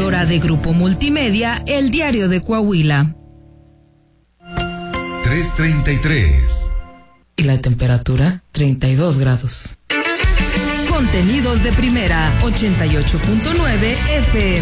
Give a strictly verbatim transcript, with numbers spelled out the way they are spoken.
emisora de Grupo Multimedia, El Diario de Coahuila. tres treinta y tres. Y la temperatura, treinta y dos grados. Contenidos de primera, ochenta y ocho punto nueve F M.